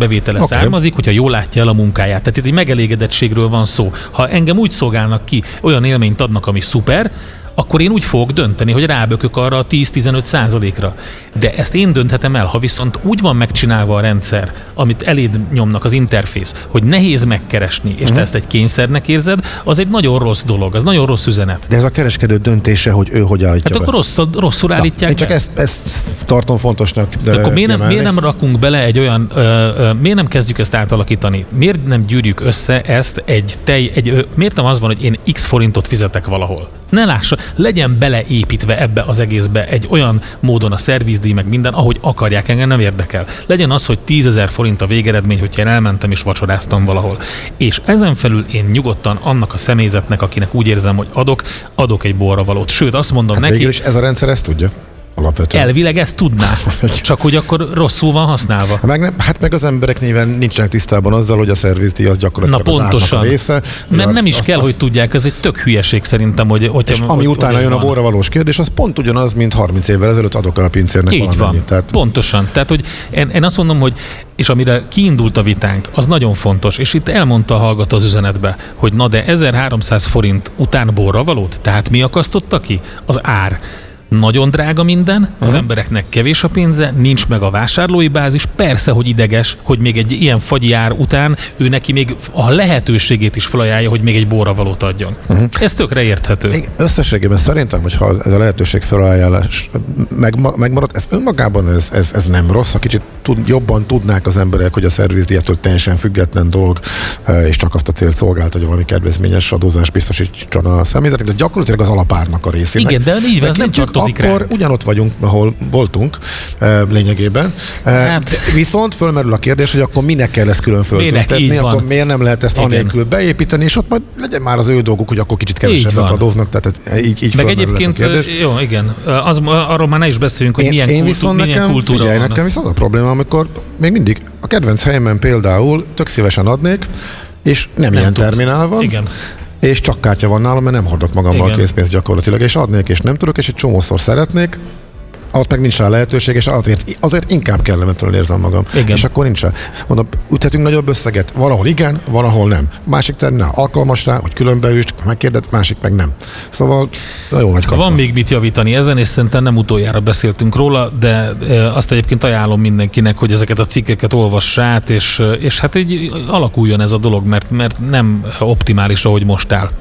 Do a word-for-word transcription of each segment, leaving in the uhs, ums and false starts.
bevétele okay. származik, hogyha jól látja el a munkáját. Tehát itt egy megelégedettségről van szó. Ha engem úgy szolgálnak ki, olyan élményt adnak, ami szuper, akkor én úgy fogok dönteni, hogy rábökök arra a tíz-tizenöt százalékra. De ezt én dönthetem el, ha viszont úgy van megcsinálva a rendszer, amit eléd nyomnak az interfész, hogy nehéz megkeresni, és uh-huh. te ezt egy kényszernek érzed, az egy nagyon rossz dolog, az nagyon rossz üzenet. De ez a kereskedő döntése, hogy ő hogy állítja hát be. akkor rossz, rosszul állítják én csak be. ezt, ezt tartom fontosnak. De akkor miért nem, miért nem rakunk bele egy olyan, ö, ö, miért nem kezdjük ezt átalakítani? Miért nem gyűrjük össze ezt egy tej, egy, ö, miért nem az van, hogy én x forintot fizetek valahol? Ne lássa, legyen beleépítve ebbe az egészbe egy olyan módon a szervizdíj, meg minden, ahogy akarják, engem nem érdekel. Legyen az, hogy tízezer forint a végeredmény, hogyha én elmentem és vacsoráztam valahol. És ezen felül én nyugodtan annak a személyzetnek, akinek úgy érzem, hogy adok, adok egy borravalót. Sőt, azt mondom hát neki... végül is ez a rendszer ezt tudja. Alapvetően. Elvileg ezt tudná, csak hogy akkor rosszul van használva. Meg nem, hát meg az emberek nyilván nincsenek tisztában azzal, hogy a szervizdíj az gyakorlatilag Na, pontosan. az árnak a része. Mert az, nem is az, kell, az, hogy tudják, ez egy tök hülyeség szerintem, hogy... hogy és ami hogy, utána hogy jön van. a borravalós kérdés, az pont ugyanaz, mint harminc évvel ezelőtt adok el a pincérnek így valamennyit. van, Tehát... pontosan. Tehát, hogy én, én azt mondom, hogy és amire kiindult a vitánk, az nagyon fontos, és itt elmondta a hallgató az üzenetbe, hogy na de ezerháromszáz forint után borravalót, tehát mi akasztotta ki? Az ár. Nagyon drága minden, az uh-huh. embereknek kevés a pénze, nincs meg a vásárlói bázis, persze, hogy ideges, hogy még egy ilyen fagyi ár után ő neki még a lehetőségét is felajánlja, hogy még egy borravalót adjon. Uh-huh. Ez tökre érthető. Még összességében szerintem, hogyha ez a lehetőség felajánlás meg, megmarad, ez önmagában ez, ez, ez nem rossz, ha kicsit tud, jobban tudnák az emberek, hogy a szervizdíjattól teljesen független dolog, és csak azt a célt szolgált, hogy valami kedvezményes adózás biztosítson a személyzetnek, de gyakorlatilag az alapárnak a részének. Igen, de így van, ez nem tartozik rá. Akkor ugyanott vagyunk, ahol voltunk lényegében. Hát. Viszont fölmerül a kérdés, hogy akkor minek kell ezt külön föltüntetni, akkor miért nem lehet ezt anélkül beépíteni, és ott majd legyen már az ő dolguk, hogy akkor kicsit kevesebbet adóznak, tehát így, így meg egyébként, jó, igen, az, arról már ne is beszéljünk, hogy én, milyen, én kultú, milyen nekem, kultúra figyelj, van. Nekem viszont a probléma, amikor még mindig a kedvenc helyemen például tök szívesen adnék, és nem, nem ilyen tudsz. Terminál van. Igen. És csak kártya van nálam, mert nem hordok magammal a készpénzt gyakorlatilag, és adnék, és nem tudok, és egy csomószor szeretnék, ott meg nincs rá lehetőség, és azért, azért inkább kellemetlenül érzem magam. Igen. És akkor nincs rá. Mondom, üthetünk nagyobb összeget. Valahol igen, van, ahol nem. Másik terminál alkalmas rá, hogy különbeüst, megkérdet, másik meg nem. Szóval jó nagy kapcsolat. Van még mit javítani ezen, és szerintem nem utoljára beszéltünk róla, de e, azt egyébként ajánlom mindenkinek, hogy ezeket a cikkeket olvass át, és, és hát így alakuljon ez a dolog, mert, mert nem optimális, ahogy most áll.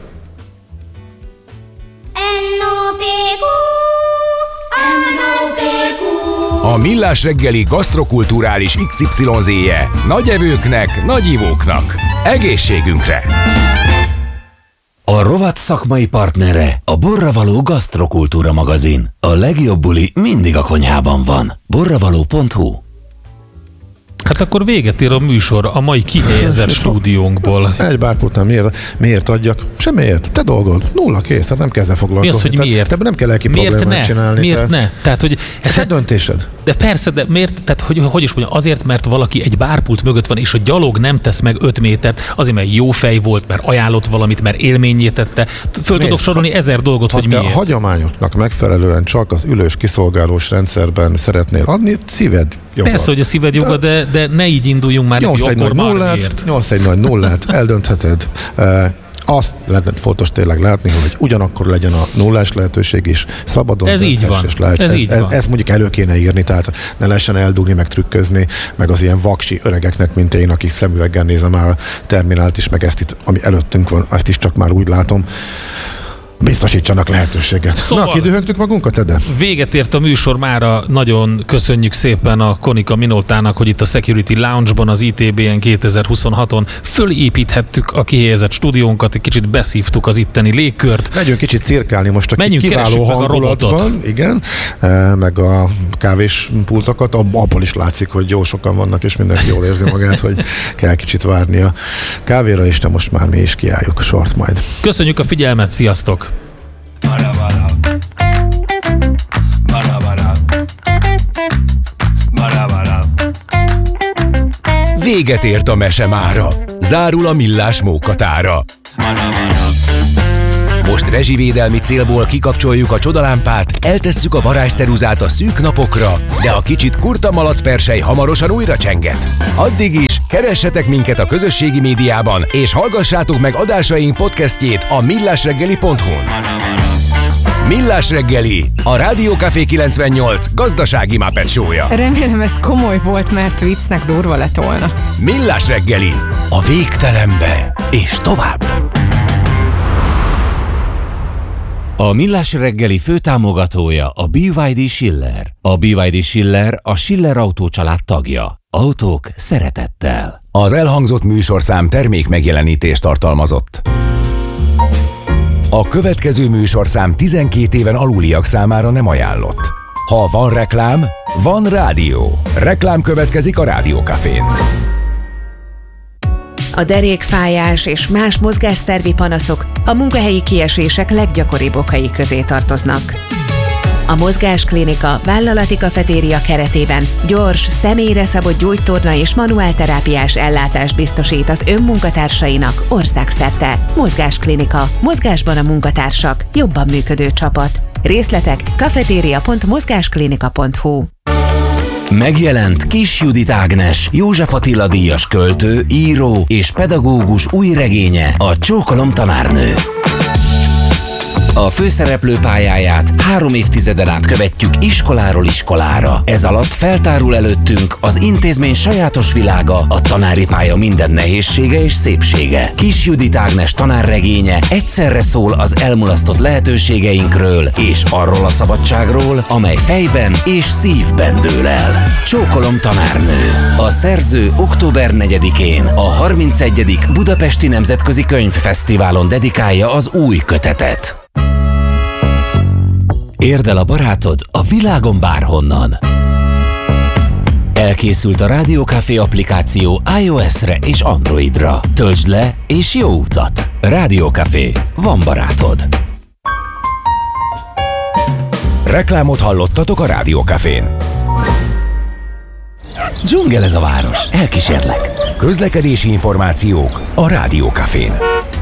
A Millás reggeli gasztrokulturális iksz ipszilon zé-je nagy evőknek, nagy ivóknak. Egészségünkre! A rovat szakmai partnere a Borravaló Gasztrokultúra magazin. A legjobb buli mindig a konyhában van. borravaló pont hu. Hát akkor véget ér a műsor a mai kihelyezett stúdiónkból. Egy bárpultnál miért, miért adjak? Semmiért. Te dolgod. Nulla kész, tehát nem kezdve foglalkozni. Mi az, hogy miért? Tehát nem kell lelki miért problémát ne? csinálni. Miért tehát... ne? Tehát, hogy ez a döntésed. De persze, de miért? Tehát, hogy, hogy is mondjam, azért, mert valaki egy bárpult mögött van, és a gyalog nem tesz meg öt métert, azért, mert jó fej volt, mert ajánlott valamit, mert élményét tette. Föl tudok sorolni ezer dolgot, hogy miért. Ha a hagyományoknak megfelelően csak az ülős kiszolgálós rendszerben szeretnél adni, szíved joga. Persze, hogy a szíved joga, de, de ne így induljunk már, nyolc egy nagy nullát, nyolc egy nagy nullát, eldöntheted. Azt lenne fontos tényleg látni, hogy ugyanakkor legyen a nullás lehetőség is, szabadon ez így van. És lehet, ez, ez, így ez, van. Ezt mondjuk elő kéne írni, tehát ne lehessen eldugni, meg trükközni, meg az ilyen vaksi öregeknek, mint én, akik szemüveggel nézem el a terminált is, meg ezt itt, ami előttünk van, ezt is csak már úgy látom. Biztosítsanak lehetőséget. Szóval, na, kidühögtük magunkat, Ede? Véget ért a műsor mára. Nagyon köszönjük szépen a Konica Minoltának, hogy itt a Security Lounge-ban, az i té bé en kétezer-huszonhaton fölépíthettük a kihelyezett stúdiónkat, egy kicsit beszívtuk az itteni légkört. Megyünk kicsit cirkálni most a Menjünk, kiváló hangulatban, igen, meg a kávés pultokat, abból is látszik, hogy jó sokan vannak, és mindenki jól érzi magát, hogy kell kicsit várni a kávéra, és de most már mi is kiálljuk a sort majd. Köszönjük a figyelmet, sziasztok! Barabara. Barabara. Barabara. Véget ért a mese mára. Zárul a Millás mókatára. Barabara. Most rezsivédelmi célból kikapcsoljuk a csodalámpát, eltesszük a varázsceruzát a szűk napokra, de a kicsit kurta malacpersely hamarosan újra csenget. Addig is keressetek minket a közösségi médiában, és hallgassátok meg adásaink podcastjét a millásreggeli pont hu-n. Millás reggeli, a Rádió Café kilencvennyolc gazdasági Muppet show-ja. Remélem ez komoly volt, mert viccnek durva lett volna. Millás reggeli, a végtelenbe és tovább. A Millás reggeli főtámogatója a bé vé dé Schiller. A bé vé dé Schiller a Schiller Autó család tagja. Autók szeretettel. Az elhangzott műsorszám termék megjelenítést tartalmazott. A következő műsorszám tizenkét éven aluliak számára nem ajánlott. Ha van reklám, van rádió. Reklám következik a Rádió Cafén. A derékfájás és más mozgásszervi panaszok a munkahelyi kiesések leggyakoribb okai közé tartoznak. A Mozgásklinika vállalati kafetéria keretében gyors, személyre szabott gyógytorna és manuálterápiás ellátást biztosít az önmunkatársainak országszerte. Mozgásklinika. Mozgásban a munkatársak. Jobban működő csapat. Részletek kafetéria pont mozgásklinika pont hu. Megjelent Kis Judit Ágnes, József Attila díjas költő, író és pedagógus új regénye, a Csókolom tanárnő. A főszereplő pályáját három évtizeden át követjük iskoláról iskolára. Ez alatt feltárul előttünk az intézmény sajátos világa, a tanári pálya minden nehézsége és szépsége. Kis Judit Ágnes tanárregénye egyszerre szól az elmulasztott lehetőségeinkről és arról a szabadságról, amely fejben és szívben dől el. Csókolom tanárnő. A szerző október negyedikén a harmincegyedik Budapesti Nemzetközi Könyvfesztiválon dedikálja az új kötetet. Érd el a barátod a világon bárhonnan. Elkészült a Rádió Café applikáció iOS-re és Androidra. Töltsd le és jó utat! Rádió Café. Van barátod. Reklámot hallottatok a Rádió Cafén. Dzsungel ez a város. Elkísérlek. Közlekedési információk a Rádió Cafén.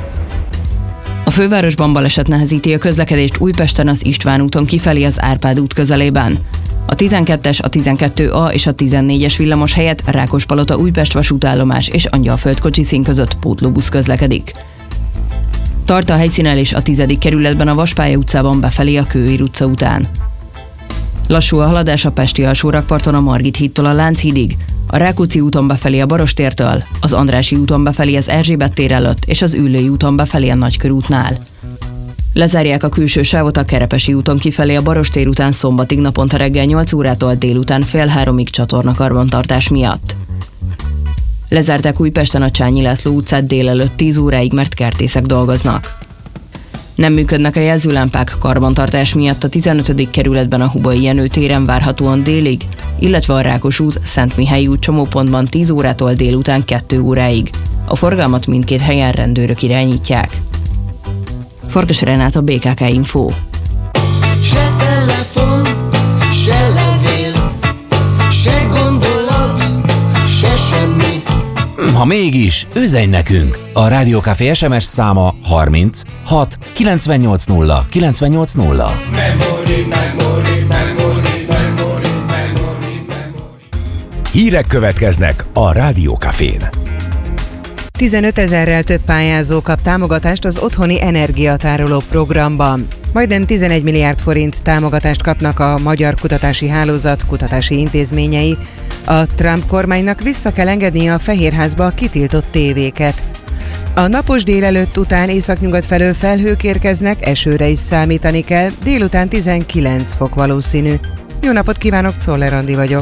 A fővárosban baleset nehezíti a közlekedést Újpesten az István úton kifelé az Árpád út közelében. A tizenkettes, a tizenkettő A és a tizennégyes villamos helyett Rákospalota Újpest vasútállomás és Angyalföld kocsiszín között pótlóbusz közlekedik. Tart a helyszínelés a tizedik kerületben a Vaspálya utcában befelé a Kőér utca után. Lassú a haladás a pesti alsórakparton a Margit hídtól a Lánchídig, a Rákóczi úton befelé a Barostértől, az Andrássy úton befelé az Erzsébet tér előtt és az Üllői úton befelé a Nagykörútnál. Lezárják a külső sávot a Kerepesi úton kifelé a Barostér után szombatig naponta reggel nyolc órától délután fél háromig csatornakarbantartás miatt. Lezárták Újpesten a Csányi László utcát délelőtt tíz óráig, mert kertészek dolgoznak. Nem működnek a jelzőlámpák karbantartás miatt a tizenötödik kerületben a Hubai Jenő téren várhatóan délig, illetve a Rákos út, Szentmihályi út csomópontban tíz órától délután kettő óráig. A forgalmat mindkét helyen rendőrök irányítják. Farkas Renát, a bé ká ká Info. Se telefon, se levél, se gondolat, se semmi. Ha mégis, üzenj nekünk! A Rádió Café es em es száma harminc hat kilencvennyolc nulla kilencvennyolc nulla. Memory, memory, memory, memory, memory, memory. Hírek következnek a Rádió Cafén. tizenötezerrel több pályázó kap támogatást az otthoni energiatároló programban. Majdnem tizenegy milliárd forint támogatást kapnak a Magyar Kutatási Hálózat kutatási intézményei. A Trump kormánynak vissza kell engednie a Fehérházba a kitiltott tévéket. A napos délelőtt után északnyugat felől felhők érkeznek, esőre is számítani kell, délután tizenkilenc fok valószínű. Jó napot kívánok, Czoller Andi vagyok.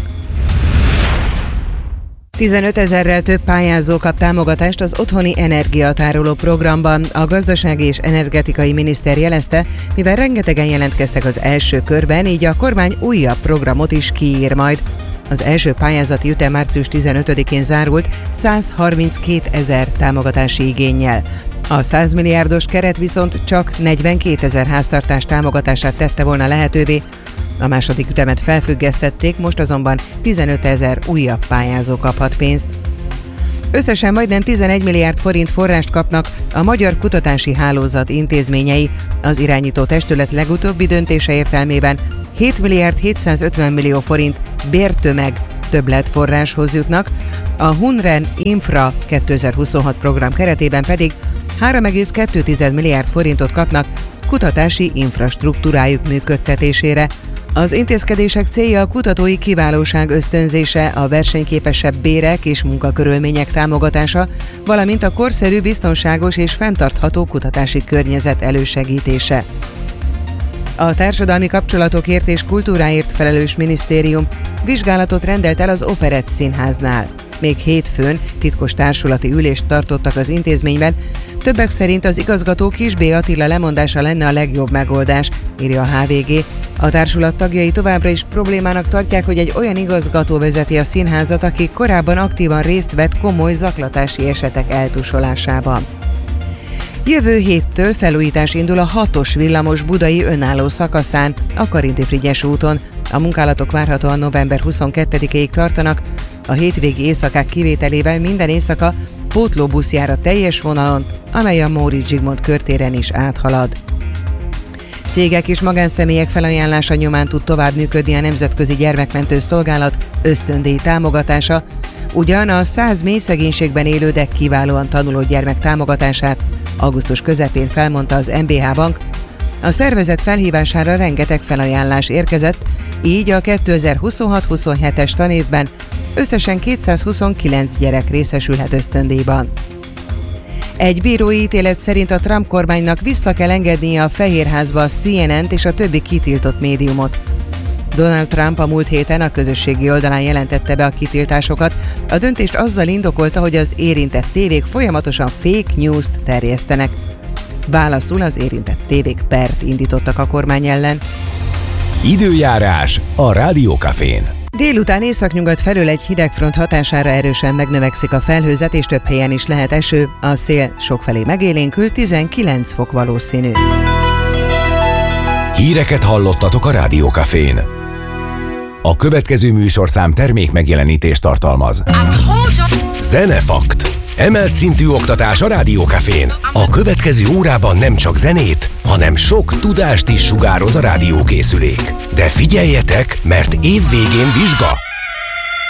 tizenötezerrel több pályázó kap támogatást az otthoni energiatároló programban. A gazdasági és energetikai miniszter jelezte, mivel rengetegen jelentkeztek az első körben, így a kormány újabb programot is kiír majd. Az első pályázati ütem március tizenötödikén zárult százharminckétezer támogatási igénnyel. A száz milliárdos keret viszont csak negyvenkétezer háztartás támogatását tette volna lehetővé. A második ütemet felfüggesztették, most azonban tizenötezer újabb pályázó kaphat pénzt. Összesen majdnem tizenegy milliárd forint forrást kapnak a Magyar Kutatási Hálózat intézményei. Az irányító testület legutóbbi döntése értelmében hét milliárd hétszázötven millió forint bértömeg többletforráshoz jutnak, a Hunren Infra kétezer-huszonhat program keretében pedig három egész kettő milliárd forintot kapnak kutatási infrastruktúrájuk működtetésére. Az intézkedések célja a kutatói kiválóság ösztönzése, a versenyképesebb bérek és munkakörülmények támogatása, valamint a korszerű, biztonságos és fenntartható kutatási környezet elősegítése. A Társadalmi Kapcsolatokért és Kultúráért felelős minisztérium vizsgálatot rendelt el az Operett Színháznál. Még hétfőn titkos társulati ülést tartottak az intézményben, többek szerint az igazgató Kis B. Attila lemondása lenne a legjobb megoldás, írja a há vé gé. A társulat tagjai továbbra is problémának tartják, hogy egy olyan igazgató vezeti a színházat, aki korábban aktívan részt vett komoly zaklatási esetek eltusolásában. Jövő héttől felújítás indul a hatos villamos budai önálló szakaszán, a Karinti-Frigyes úton. A munkálatok várhatóan november huszonkettedikéig tartanak. A hétvégi éjszakák kivételével minden éjszaka pótlóbusz jár a teljes vonalon, amely a Móricz Zsigmond körtéren is áthalad. Cégek és magánszemélyek felajánlása nyomán tud tovább működni a Nemzetközi Gyermekmentő Szolgálat ösztöndíj támogatása, ugyan a száz mély szegénységben élő, de kiválóan tanuló gyermek támogatását augusztus közepén felmondta az em bé há Bank. A szervezet felhívására rengeteg felajánlás érkezett, így a kétezer-huszonhat-huszonhetes tanévben összesen kétszázhuszonkilenc gyerek részesülhet ösztöndíjban. Egy bírói ítélet szerint a Trump kormánynak vissza kell engednie a Fehérházba a cé en en-t és a többi kitiltott médiumot. Donald Trump a múlt héten a közösségi oldalán jelentette be a kitiltásokat. A döntést azzal indokolta, hogy az érintett tévék folyamatosan fake news-t terjesztenek. Válaszul az érintett tévék pert indítottak a kormány ellen. Időjárás a Rádiókafén. Délután északnyugat felől egy hidegfront hatására erősen megnövekszik a felhőzet, és több helyen is lehet eső. A szél sokfelé megélénkül, tizenkilenc fok valószínű. Híreket hallottatok a Rádiókafén. A következő műsorszám termék megjelenítést tartalmaz. Zenefakt. Emelt szintű oktatás a Rádiókafén. A következő órában nem csak zenét, hanem sok tudást is sugároz a rádiókészülék. De figyeljetek, mert év végén vizsga.